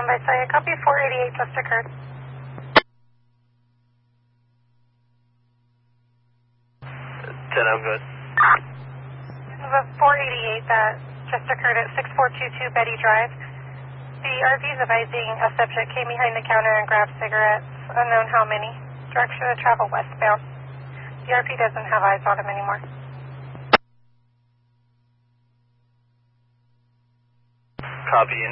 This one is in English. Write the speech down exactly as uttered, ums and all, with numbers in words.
one by Saya. Copy four eighty-eight just occurred. ten, I'm good. This is a four eighty-eight that just occurred at six four two two Betty Drive. The R V is advising a subject came behind the counter and grabbed cigarettes, unknown how many. Direction to travel westbound. The R P doesn't have eyes on him anymore. Copy.